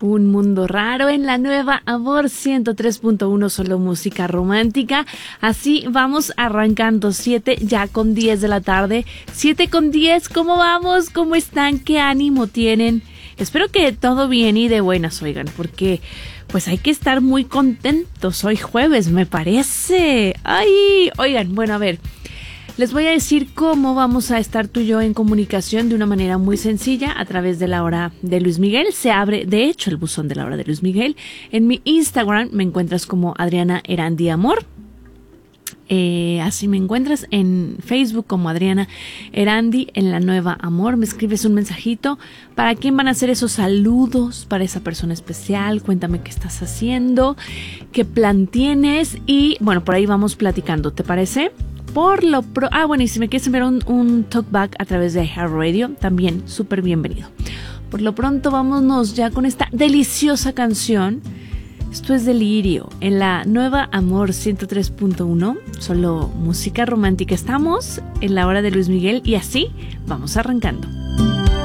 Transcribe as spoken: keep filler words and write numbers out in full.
Un mundo raro en la nueva Amor ciento tres punto uno, solo música romántica. Así vamos arrancando, siete ya con diez de la tarde. siete con diez, ¿cómo vamos? ¿Cómo están? ¿Qué ánimo tienen? Espero que todo bien y de buenas, oigan, porque pues hay que estar muy contentos. Hoy jueves, me parece. Ay, oigan, bueno, a ver. Les voy a decir cómo vamos a estar tú y yo en comunicación de una manera muy sencilla a través de la hora de Luis Miguel. Se abre, de hecho, el buzón de la hora de Luis Miguel. En mi Instagram me encuentras como Adriana Erandi Amor. Eh, así me encuentras en Facebook como Adriana Erandi en la nueva Amor. Me escribes un mensajito. ¿Para quién van a ser esos saludos? Para esa persona especial. Cuéntame qué estás haciendo, qué plan tienes y bueno, por ahí vamos platicando. ¿Te parece? Por lo pro... Ah, bueno, y si me quieres enviar un, un talkback a través de iHeartRadio, también súper bienvenido. Por lo pronto, vámonos ya con esta deliciosa canción. Esto es Delirio, en la nueva Amor ciento tres punto uno, solo música romántica. Estamos en la hora de Luis Miguel y así vamos arrancando.